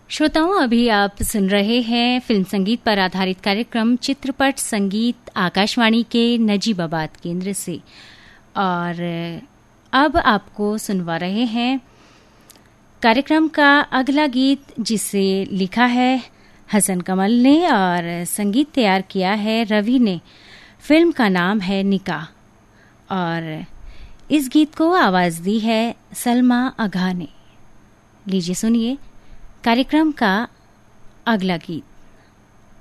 श्रोताओं, अभी आप सुन रहे हैं फिल्म संगीत पर आधारित कार्यक्रम चित्रपट संगीत आकाशवाणी के नजीबाबाद केंद्र से। और अब आपको सुनवा रहे हैं कार्यक्रम का अगला गीत, जिसे लिखा है हसन कमल ने और संगीत तैयार किया है रवि ने। फिल्म का नाम है निकाह और इस गीत को आवाज दी है सलमा आघा ने। लीजिए सुनिए कार्यक्रम का अगला गीत।